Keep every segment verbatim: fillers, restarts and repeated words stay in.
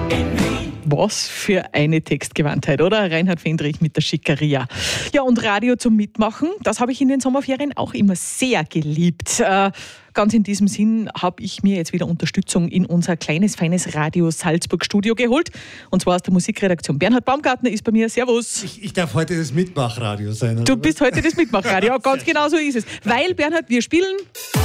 Was für eine Textgewandtheit, oder? Reinhard Fendrich mit der Schickeria. Ja, und Radio zum Mitmachen, das habe ich in den Sommerferien auch immer sehr geliebt. Äh, ganz in diesem Sinn habe ich mir jetzt wieder Unterstützung in unser kleines, feines Radio Salzburg Studio geholt. Und zwar aus der Musikredaktion. Bernhard Baumgartner ist bei mir. Servus. Ich, ich darf heute das Mitmachradio sein. Du bist heute das Mitmachradio. Ja, ganz genau so ist es. Weil, Bernhard, wir spielen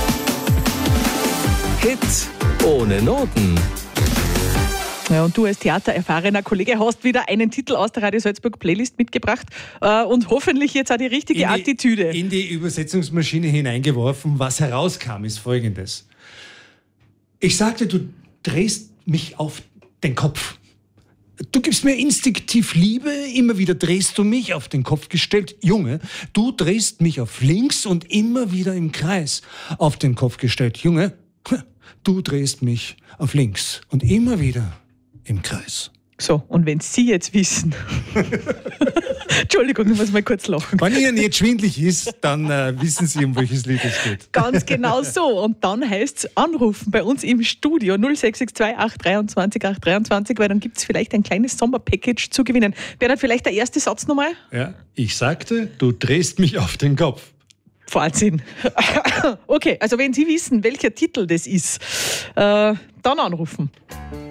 Hit ohne Noten. Ja, und du als theatererfahrener Kollege hast wieder einen Titel aus der Radio Salzburg Playlist mitgebracht äh, und hoffentlich jetzt auch die richtige in die, Attitüde. In die Übersetzungsmaschine hineingeworfen. Was herauskam, ist Folgendes. Ich sagte, du drehst mich auf den Kopf. Du gibst mir instinktiv Liebe, immer wieder drehst du mich auf den Kopf gestellt. Junge, du drehst mich auf links und immer wieder im Kreis auf den Kopf gestellt. Junge, du drehst mich auf links und immer wieder im Kreis. So, und wenn Sie jetzt wissen... Entschuldigung, ich muss mal kurz lachen. Wenn Ihnen jetzt schwindlig ist, dann äh, wissen Sie, um welches Lied es geht. Ganz genau so. Und dann heißt es anrufen bei uns im Studio null sechs sechs zwei acht dreiundzwanzig acht dreiundzwanzig, weil dann gibt es vielleicht ein kleines Sommerpackage zu gewinnen. Bernhard, vielleicht der erste Satz nochmal? Ja, ich sagte, du drehst mich auf den Kopf. Wahnsinn. Okay, also wenn Sie wissen, welcher Titel das ist, äh, dann anrufen.